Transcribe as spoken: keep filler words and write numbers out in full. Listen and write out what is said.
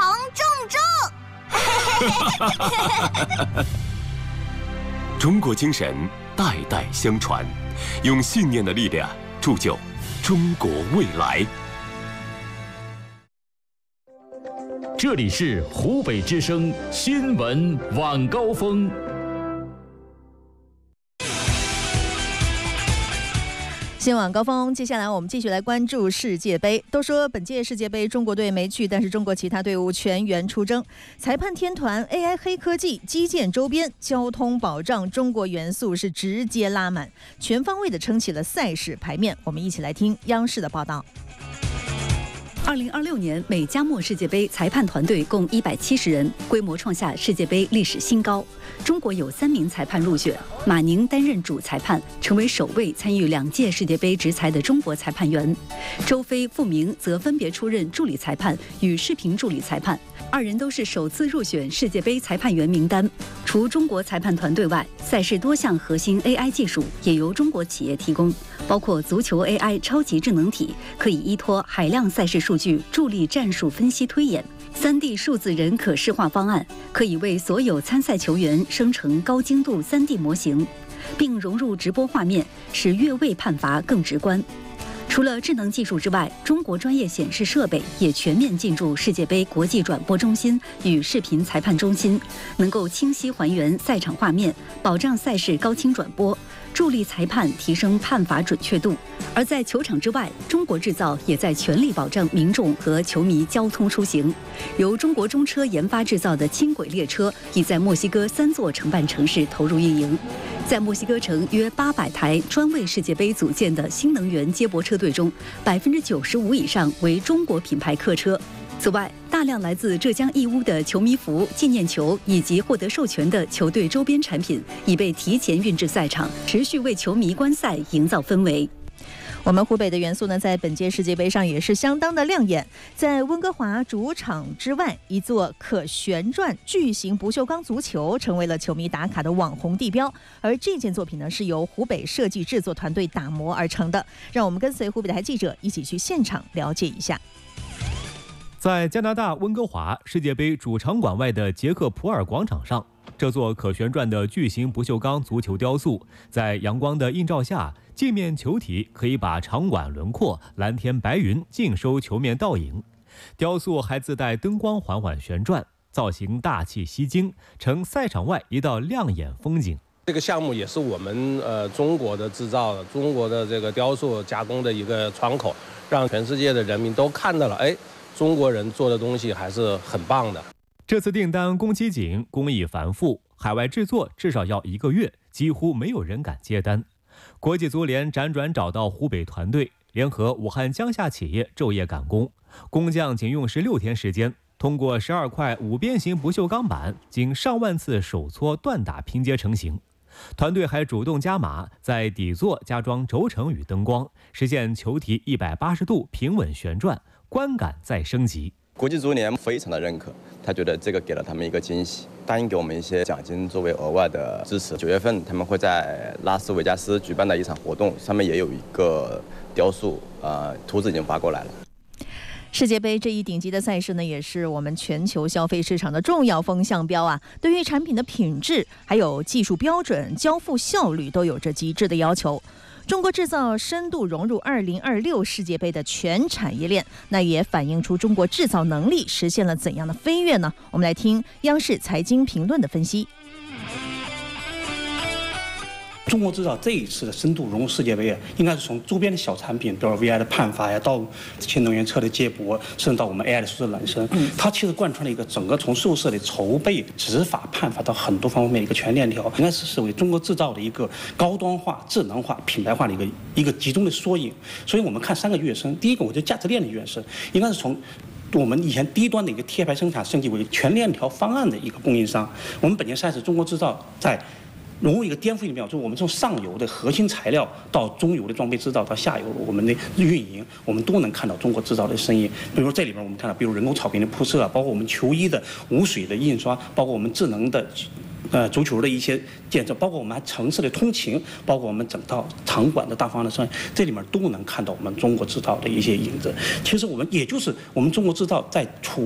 正正。 中国精神代代相传，用信念的力量铸就中国未来。 这里是湖北之声新闻晚高峰。 新晚高峰，接下来我们继续来关注世界杯。都说本届世界杯中国队没去，但是中国其他队伍全员出征。裁判天团、A I 黑科技、基建周边、交通保障，中国元素是直接拉满，全方位的撑起了赛事牌面。我们一起来听央视的报道。 二零二六年美加墨世界杯裁判团队共一百七十人，规模创下世界杯历史新高。中国有三名裁判入选，马宁担任主裁判，成为首位参与两届世界杯执裁的中国裁判员。周飞、傅明则分别出任助理裁判与视频助理裁判，二人都是首次入选世界杯裁判员名单。除中国裁判团队外，赛事多项核心 A I 技术也由中国企业提供，包括足球 A I 超级智能体，可以依托海量赛事数据助力战术分析推演； 三 D 数字人可视化方案，可以为所有参赛球员生成高精度 三 D 模型，并融入直播画面，使越位判罚更直观。除了智能技术之外，中国专业显示设备也全面进驻世界杯国际转播中心与视频裁判中心，能够清晰还原赛场画面，保障赛事高清转播，助力裁判提升判罚准确度。而在球场之外，中国制造也在全力保障民众和球迷交通出行。由中国中车研发制造的轻轨列车已在墨西哥三座承办城市投入运营。在墨西哥城约八百台专为世界杯组建的新能源接驳车队中，百分之九十五以上为中国品牌客车。此外，大量来自浙江义乌的球迷服、纪念球以及获得授权的球队周边产品已被提前运至赛场，持续为球迷观赛营造氛围。 我们湖北的元素呢，在本届世界杯上也是相当的亮眼。在温哥华主场之外，一座可旋转巨型不锈钢足球成为了球迷打卡的网红地标。而这件作品呢，是由湖北设计制作团队打磨而成的。让我们跟随湖北台记者一起去现场了解一下。 在加拿大温哥华世界杯主场馆外的捷克普尔广场上，这座可旋转的巨型不锈钢足球雕塑，在阳光的映照下，镜面球体可以把场馆轮廓、蓝天白云尽收球面倒影。雕塑还自带灯光缓缓旋转，造型大气吸睛，成赛场外一道亮眼风景。 这个项目也是我们呃中国的制造的、中国的这个雕塑加工的一个窗口，让全世界的人民都看到了，哎，中国人做的东西还是很棒的。 这次订单工期紧，工艺繁复，海外制作至少要一个月，几乎没有人敢接单。国际足联辗转找到湖北团队，联合武汉江夏企业昼夜赶工，工匠仅用十六天时间，通过十二块五边形不锈钢板，经上万次手搓锻打拼接成型。团队还主动加码，在底座加装轴承与灯光，实现球体一百八十度平稳旋转，观感再升级。 国际足联非常的认可，他觉得这个给了他们一个惊喜，答应给我们一些奖金作为额外的支持。九月份他们会在拉斯维加斯举办的一场活动，上面也有一个雕塑，呃，图纸已经发过来了。 世界杯这一顶级的赛事呢，也是我们全球消费市场的重要风向标啊。对于产品的品质、还有技术标准、交付效率都有着极致的要求。中国制造深度融入二零二六世界杯的全产业链，那也反映出中国制造能力实现了怎样的飞跃呢？我们来听央视财经评论的分析。 中国制造这一次的深度融入世界杯，应该是从周边的小产品，比如 V I 的判罚呀，到新能源车的接驳，甚至到我们 A I 的数字孪生，它其实贯穿了一个整个从宿舍的筹备、执法、判罚到很多方面的一个全链条，应该是视为中国制造的一个高端化、智能化、品牌化的一个一个集中的缩影。所以我们看三个跃升，第一个我觉得价值链的跃升，应该是从我们以前低端的一个贴牌生产升级为全链条方案的一个供应商。我们本届赛事中国制造在融入一个颠覆性的变化，就是我们从上游的核心材料到中游的装备制造，到下游我们的运营，我们都能看到中国制造的身影。比如说这里边我们看到，比如人工草坪的铺设，包括我们球衣的无水的印刷，包括我们智能的呃足球的一些建设，包括我们还城市的通勤，包括我们整套场馆的大方案的设计，这里面都能看到我们中国制造的一些影子。其实我们也就是我们中国制造在处